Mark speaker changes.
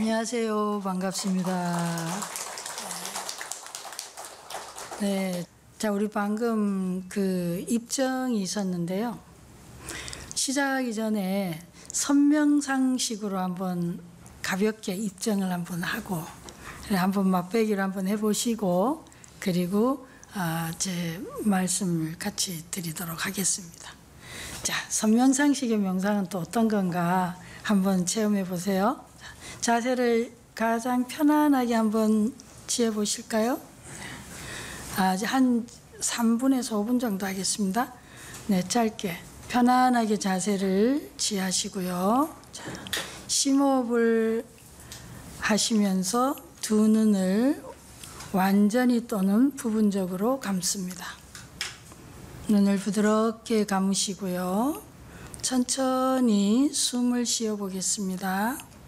Speaker 1: 안녕하세요. 반갑습니다. 네. 자, 우리 방금 그 입정이 있었는데요. 시작하기 전에 선명상식으로 한번 가볍게 입정을 한번 하고, 한번 맛배기를 한번 해보시고, 그리고 제 말씀을 같이 드리도록 하겠습니다. 자, 선명상식의 명상은 또 어떤 건가 한번 체험해 보세요. 자세를 가장 편안하게 한번 취해 보실까요? 한 3분에서 5분 정도 하겠습니다. 네, 짧게 편안하게 자세를 취하시고요. 자, 심호흡을 하시면서 두 눈을 완전히 또는 부분적으로 감습니다. 눈을 부드럽게 감으시고요. 천천히 숨을 쉬어 보겠습니다.